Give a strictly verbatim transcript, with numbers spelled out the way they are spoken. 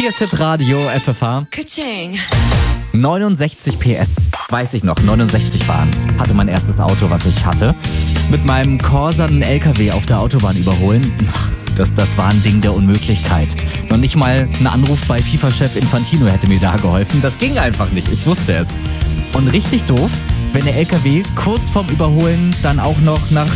Hier ist Hit Radio F F H. Ka-ching. neunundsechzig P S. Weiß ich noch, neunundsechzig waren's. Hatte mein erstes Auto, was ich hatte. Mit meinem Corsa einen L K W auf der Autobahn überholen. Das, das war ein Ding der Unmöglichkeit. Noch nicht mal ein Anruf bei FIFA-Chef Infantino hätte mir da geholfen. Das ging einfach nicht, ich wusste es. Und richtig doof, wenn der L K W kurz vorm Überholen dann auch noch nach